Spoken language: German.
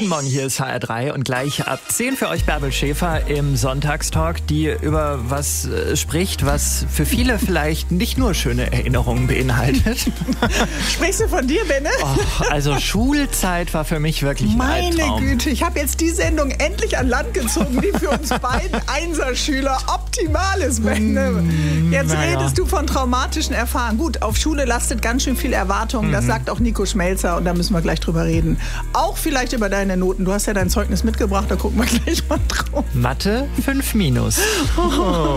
Guten Morgen, hier ist HR3 und gleich ab 10 für euch Bärbel Schäfer im Sonntagstalk, die über was spricht, was für viele vielleicht nicht nur schöne Erinnerungen beinhaltet. Sprichst du von dir, Benne? Oh, also Schulzeit war für mich wirklich ein Albtraum. Meine Güte, ich habe jetzt die Sendung endlich an Land gezogen, die für uns beiden Einserschüler optimal ist, Benne. Jetzt redest du von traumatischen Erfahrungen. Gut, auf Schule lastet ganz schön viel Erwartung, das sagt auch Nico Schmelzer und da müssen wir gleich drüber reden. Auch vielleicht über deine Noten. Du hast ja dein Zeugnis mitgebracht, da gucken wir gleich mal drauf. Mathe 5-.